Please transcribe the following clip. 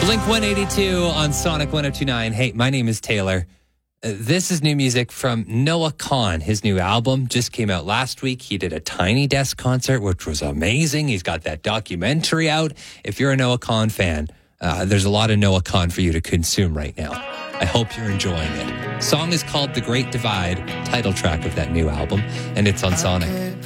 Blink 182 on Sonic 1029. Hey, my name is Taylor. This is new music from Noah Kahan. His new album just came out last week. He did a Tiny Desk concert, which was amazing. He's got that documentary out. If you're a Noah Kahan fan, there's a lot of Noah Kahan for you to consume right now. I hope you're enjoying it. Song is called The Great Divide, title track of that new album, and it's on Sonic.